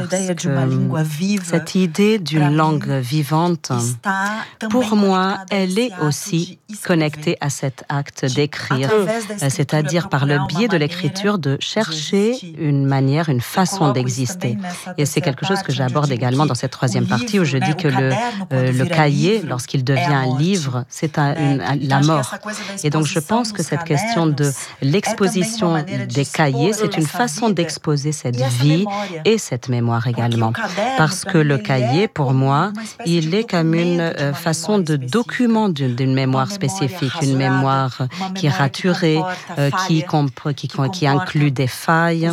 cette idée d'une langue vivante, pour moi, elle est aussi connectée à cet acte d'écrire, c'est-à-dire par le biais de l'écriture de chercher une manière, une façon d'exister. Et c'est quelque chose que j'aborde également dans cette troisième partie où je dis que le cahier, lorsqu'il devient un livre, c'est la mort. Et donc je pense que cette question de l'exposition des cahiers, c'est une façon d'exposer cette vie et cette mémoire également. Parce que le cahier, pour moi, il est comme une façon de document d'une mémoire spécifique, une mémoire qui est raturée, qui inclut des failles,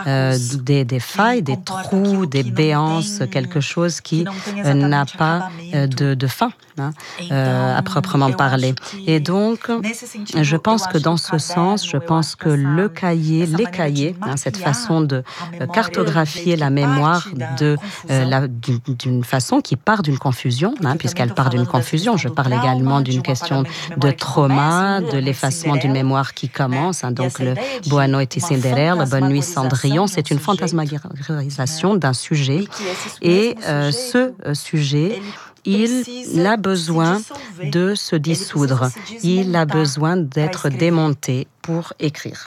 des trous, des béances, quelque chose qui n'a pas de fin, à proprement parler. Et donc, je pense que dans ce sens, je pense que les cahiers, cette façon de cartographier la mémoire d'une façon qui part d'une confusion, puisqu'elle part d'une confusion. Je parle également d'une question de trauma, de l'effacement d'une mémoire qui commence. Donc le Boa Noite Cinderela, Bonne nuit Cendrillon, c'est une fantasmagorisation d'un sujet. Et ce sujet, il a besoin de se dissoudre. Il a besoin d'être démonté pour écrire.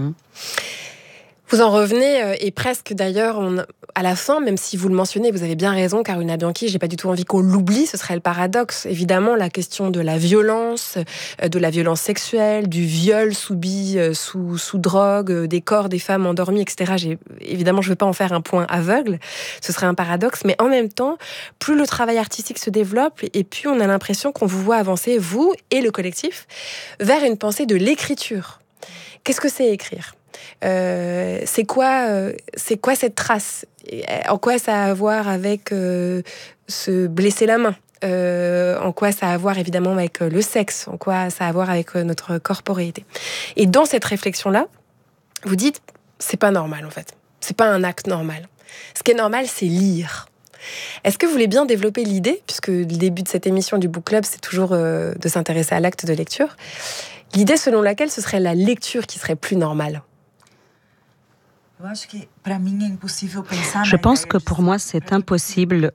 Vous en revenez, et presque d'ailleurs, à la fin, même si vous le mentionnez, vous avez bien raison, Caroline Bianchi, j'ai pas du tout envie qu'on l'oublie, ce serait le paradoxe. Évidemment, la question de la violence sexuelle, du viol subi sous drogue, des corps des femmes endormies, etc. Évidemment, je veux pas en faire un point aveugle, ce serait un paradoxe, mais en même temps, plus le travail artistique se développe, et plus on a l'impression qu'on vous voit avancer, vous et le collectif, vers une pensée de l'écriture. Qu'est-ce que c'est écrire ? C'est quoi cette trace ? En quoi ça a à voir avec se blesser la main ? En quoi ça a à voir évidemment avec le sexe ? En quoi ça a à voir avec notre corporéité ? Et dans cette réflexion-là, vous dites, c'est pas normal en fait. C'est pas un acte normal. Ce qui est normal, c'est lire. Est-ce que vous voulez bien développer l'idée, puisque le début de cette émission du Book Club, c'est toujours de s'intéresser à l'acte de lecture, l'idée selon laquelle ce serait la lecture qui serait plus normale ? Je pense que pour moi, c'est impossible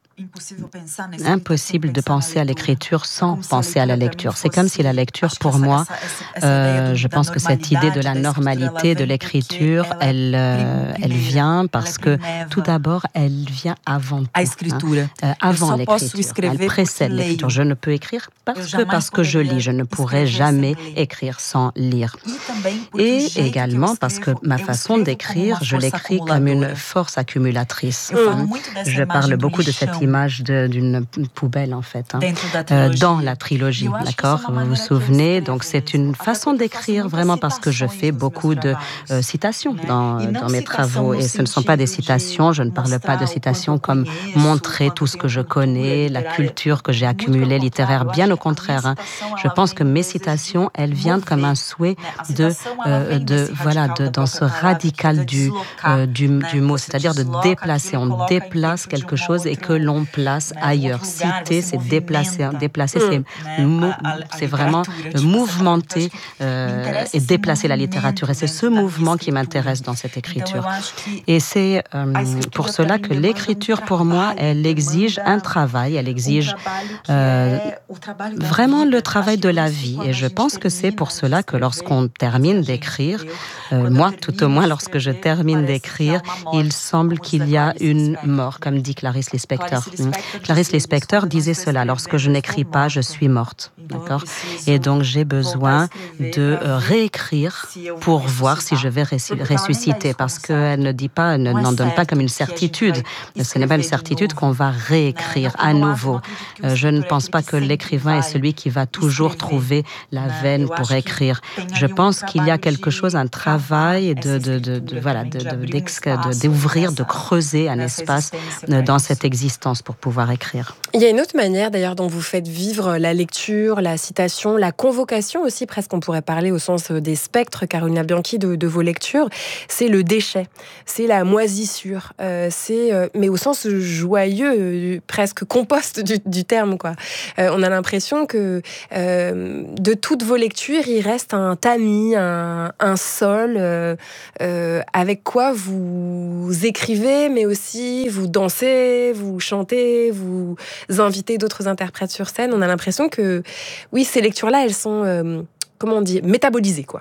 de penser à l'écriture sans penser à la lecture. C'est comme si la lecture, pour moi, je pense que cette idée de la normalité de l'écriture, elle vient parce que, tout d'abord, elle vient avant tout, avant l'écriture. Elle précède l'écriture. Je ne peux écrire parce que je lis. Je ne pourrai jamais écrire sans lire. Et également parce que ma façon d'écrire, je l'écris comme une force accumulatrice. Je parle beaucoup de cette image d'une poubelle, en fait, dans la trilogie, d'accord ? Vous vous souvenez ? Donc, c'est une façon d'écrire vraiment parce que je fais beaucoup de citations dans mes travaux. Et ce ne sont pas des citations, je ne parle pas de citations comme montrer tout ce que je connais, la culture que j'ai accumulée littéraire. Bien au contraire, je pense que mes citations, elles viennent comme un souhait dans ce radical du mot, c'est-à-dire de déplacer. On déplace quelque chose et que l'on place ailleurs. Citer, c'est déplacer. Déplacer, c'est vraiment mouvementer et déplacer la littérature. Et c'est ce mouvement qui m'intéresse dans cette écriture. Et c'est pour cela que l'écriture, pour moi, elle exige un travail, elle exige vraiment le travail de la vie. Et je pense que c'est pour cela que lorsqu'on termine d'écrire, moi, tout au moins, lorsque je termine d'écrire, il semble qu'il y a une mort, comme dit Clarice Lispector. Clarice Lispector disait cela, lorsque je n'écris pas, je suis morte. D'accord ? Et donc, j'ai besoin de réécrire pour voir si je vais ressusciter, parce qu'elle ne dit pas, n'en donne pas comme une certitude. Ce n'est pas une certitude qu'on va réécrire à nouveau. Je ne pense pas que l'écrivain est celui qui va toujours trouver la veine pour écrire. Je pense qu'il y a quelque chose, un travail d'ouvrir, de creuser un espace dans cette existence pour pouvoir écrire. Il y a une autre manière d'ailleurs dont vous faites vivre la lecture, la citation, la convocation aussi, presque on pourrait parler au sens des spectres, Caroline Bianchi, de vos lectures, c'est le déchet, c'est la moisissure, mais au sens joyeux, presque compost du terme, quoi. On a l'impression que de toutes vos lectures, il reste un tamis, un sol, avec quoi vous écrivez, mais aussi vous dansez, vous chantez, vous inviter d'autres interprètes sur scène. On a l'impression que, oui, ces lectures-là, elles sont, comment on dit, métabolisées, quoi.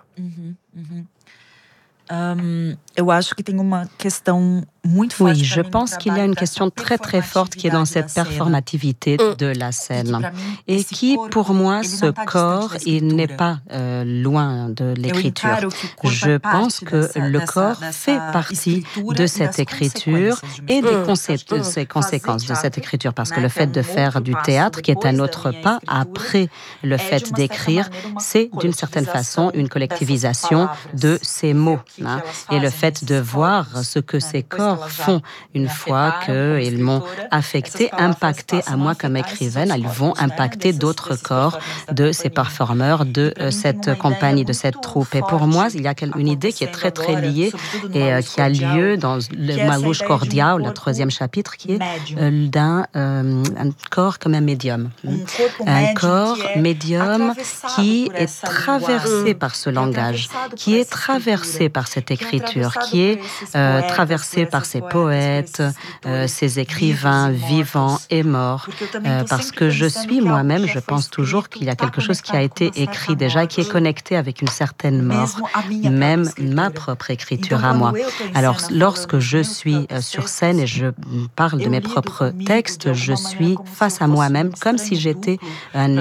Eu acho que tem uma questão muito forte. Oui, je pense qu'il y a une question très très forte qui est dans cette performativité de la scène et qui, pour moi, ce corps, il n'est pas loin de l'écriture. Je pense que le corps fait partie de cette écriture et de ses conséquences de cette écriture, parce que le fait de faire du théâtre, qui est un autre pas après le fait d'écrire, c'est d'une certaine façon une collectivisation de ces mots. Et le fait de voir ce que ces corps font une fois qu'ils m'ont affecté, impacté à moi comme écrivaine, ils vont impacter d'autres corps de ces performeurs, de cette compagnie, de cette troupe. Et pour moi, il y a une idée qui est très très liée et qui a lieu dans le Malus Cordial, le 3e chapitre, qui est d'un corps comme un médium. Un corps médium qui est traversé par ce langage, qui est traversé par cette écriture, qui est traversé par ces poètes, ces écrivains vivants et morts, parce que je suis moi-même, je pense toujours qu'il y a quelque chose qui a été écrit déjà, qui est connecté avec une certaine mort, même ma propre écriture à moi. Alors, lorsque je suis sur scène et je parle de mes propres textes, je suis face à moi-même, comme si j'étais un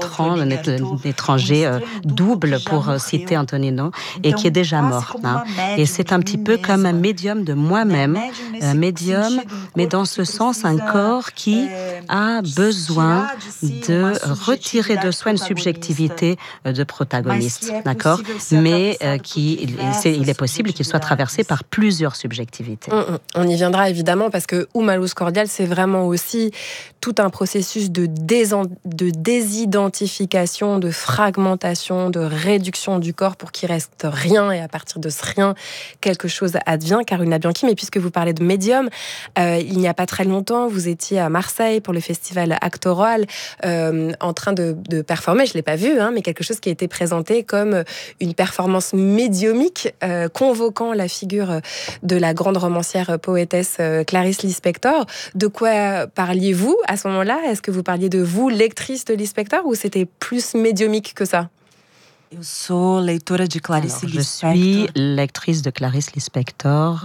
étranger double, pour citer Antonino, et qui est déjà mort. Et c'est un petit peu comme un médium de moi-même, un médium, mais dans ce sens, un corps qui a besoin de retirer de soi une subjectivité de protagoniste, d'accord ? Mais il est possible qu'il soit traversé par plusieurs subjectivités. On y viendra évidemment, parce que Malus Cordial, c'est vraiment aussi tout un processus de désidentification, de fragmentation, de réduction du corps pour qu'il reste rien, et à partir de ce rien, quelque chose advient. Caroline Bianchi, mais puisque vous parlez de médium, il n'y a pas très longtemps, vous étiez à Marseille pour le festival Actoral, en train de performer, je ne l'ai pas vu, mais quelque chose qui a été présenté comme une performance médiumique, convoquant la figure de la grande romancière poétesse Clarice Lispector. De quoi parliez-vous à ce moment-là ? Est-ce que vous parliez de vous, lectrice de Lispector, ou c'était plus médiumique que ça ? Je suis lectrice de Clarice Lispector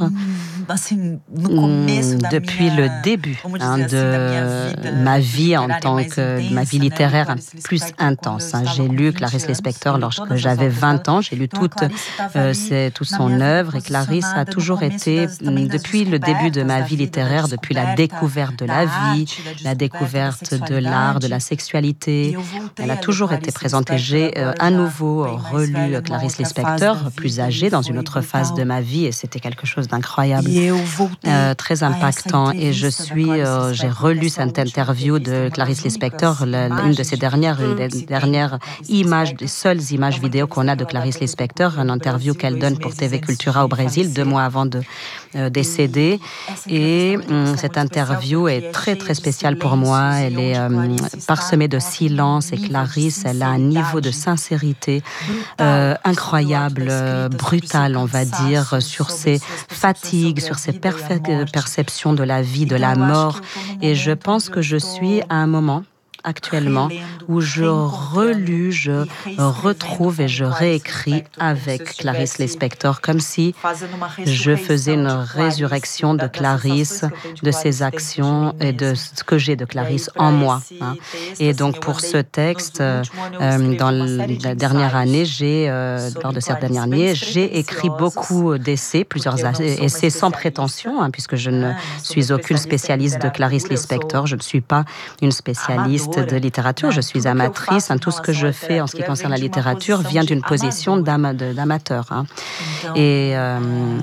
depuis le début de ma vie en tant que ma vie littéraire plus intense. J'ai lu Clarice Lispector lorsque j'avais 20 ans. J'ai lu toute son œuvre, et Clarice a toujours été, depuis le début de ma vie littéraire, depuis la découverte de la vie, la découverte de l'art, de la sexualité, elle a toujours été présente. Et j'ai à nouveau relu Clarice Lispector, plus âgée, dans une autre phase de ma vie, et c'était quelque chose d'incroyable, très impactant. Et j'ai relu cette interview de Clarice Lispector, une des dernières images, des seules images vidéo qu'on a de Clarice Lispector, une interview qu'elle donne pour TV Cultura au Brésil, 2 mois avant de décéder. Et cette interview est très très spéciale pour moi. Elle est parsemée de silence, et Clarice, elle a un niveau de sincérité incroyable, brutal, on va dire, sur ses fatigues, sur ses perceptions de la vie, de la mort. Et je pense que je suis à un moment actuellement où je relus, je retrouve et je réécris avec Clarice Lispector, comme si je faisais une résurrection de Clarice, de ses actions et de ce que j'ai de Clarice en moi. Et donc pour ce texte, dans la dernière année, lors de cette dernière année, j'ai écrit beaucoup d'essais, plusieurs essais sans prétention, puisque je ne suis aucune spécialiste de Clarice Lispector, je ne suis pas une spécialiste de littérature, je suis amatrice. Tout ce que je fais en ce qui concerne la littérature vient d'une position d'amateur. Et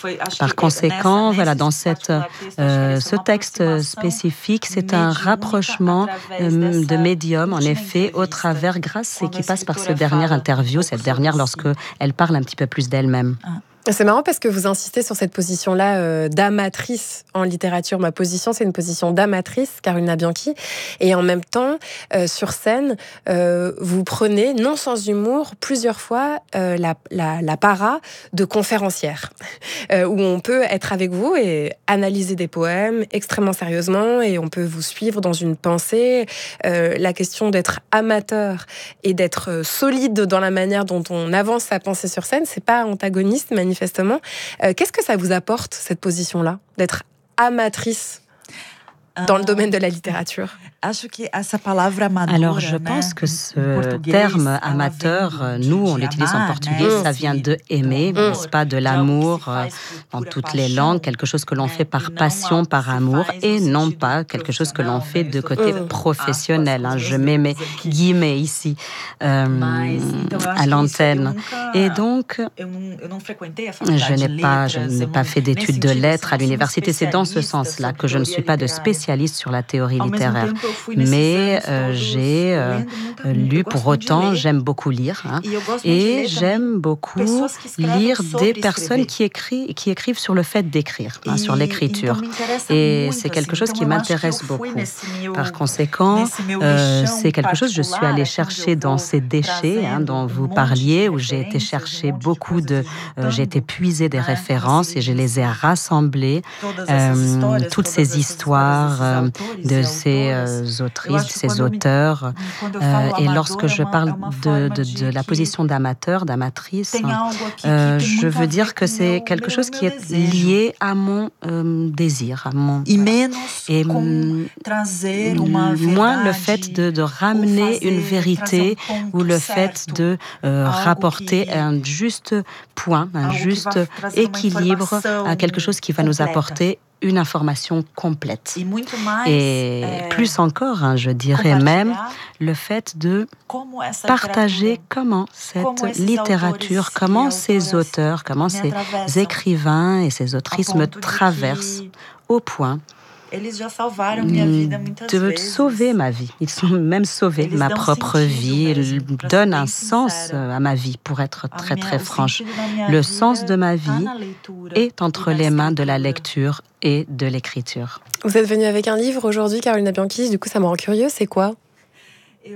Par conséquent, voilà, dans ce texte spécifique, c'est un rapprochement de médium, en effet, au travers, grâce et qui passe par cette dernière interview, cette dernière lorsque elle parle un petit peu plus d'elle-même. C'est marrant parce que vous insistez sur cette position-là d'amatrice en littérature. Ma position, c'est une position d'amatrice, Carolina Bianchi. Et en même temps, sur scène, vous prenez, non sans humour, plusieurs fois la para de conférencière, où on peut être avec vous et analyser des poèmes extrêmement sérieusement, et on peut vous suivre dans une pensée. La question d'être amateur et d'être solide dans la manière dont on avance sa pensée sur scène, c'est pas antagoniste, manifestement. Qu'est-ce que ça vous apporte, cette position-là, d'être amatrice dans le domaine de la littérature? Alors, je pense que ce terme amateur, nous, on l'utilise en portugais, ça vient de aimer, n'est-ce pas, de l'amour dans toutes les langues, quelque chose que l'on fait par passion, par amour, et non pas quelque chose que l'on fait de côté professionnel. Je mets mes guillemets ici à l'antenne. Et donc, je n'ai pas fait d'études de lettres à l'université. C'est dans ce sens-là que je ne suis pas de spécialiste sur la théorie littéraire. Mais j'ai lu, pour autant, j'aime beaucoup lire. Et j'aime beaucoup lire des personnes qui écrivent sur le fait d'écrire, sur l'écriture. Et c'est quelque chose qui m'intéresse beaucoup. Par conséquent, c'est quelque chose que je suis allée chercher dans ces déchets dont vous parliez, où j'ai été chercher j'ai été puiser des références et je les ai rassemblées, toutes ces histoires de ces autrices, de ces auteurs. Et lorsque je parle de la position d'amateur, d'amatrice, je veux dire que c'est quelque chose qui est lié à mon désir, à mon... Et moins le fait de ramener une vérité ou le fait de rapporter un juste point, un juste équilibre à quelque chose qui va nous apporter une information complète. Et plus encore, je dirais même, le fait de partager comment cette littérature, comment ces auteurs, comment ces écrivains et ces autrices me traversent au point de sauver ma vie. Ils ont même sauvé ma propre vie. Ils donnent un sens à ma vie, pour être très très franche. Le sens de ma vie est entre les mains de la lecture et de l'écriture. Vous êtes venue avec un livre aujourd'hui, Carolina Bianchi, du coup ça me rend curieux, c'est quoi? J'ai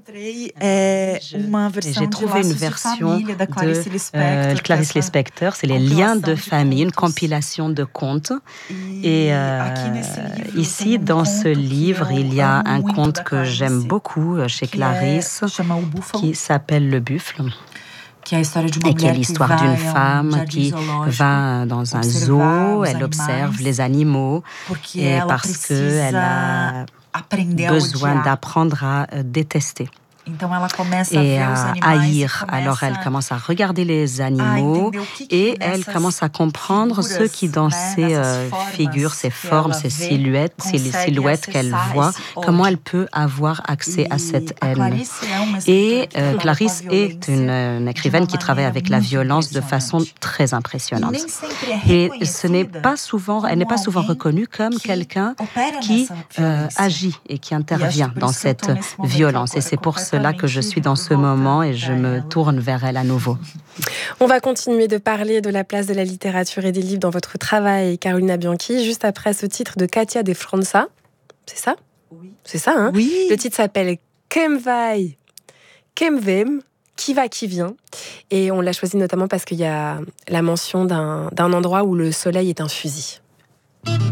trouvé une version de Clarice Lispector, c'est les liens de famille, une compilation de contes. Et ici, dans ce livre, il y a un conte que j'aime beaucoup chez Clarice, qui s'appelle Le Buffle. Et qui est l'histoire d'une femme qui va dans un zoo, elle observe les animaux, et parce qu'elle a besoin d'apprendre à détester et à haïr. Alors elle commence à regarder les animaux et elle commence à comprendre ce qui dans ces figures, ces formes, ces silhouettes qu'elle voit, comment elle peut avoir accès à cette haine. Et Clarisse est une écrivaine qui travaille avec la violence de façon très impressionnante. Et elle n'est pas souvent reconnue comme quelqu'un qui agit et qui intervient dans cette violence. Et c'est pour cela que je suis dans ce moment et je me tourne vers elle à nouveau. On va continuer de parler de la place de la littérature et des livres dans votre travail, Carolina Bianchi, juste après ce titre de Katia de França. C'est ça? Oui. C'est ça, hein? Oui. Le titre s'appelle Quem vai, quem vem, qui va, qui vient. Et on l'a choisi notamment parce qu'il y a la mention d'un endroit où le soleil est un fusil.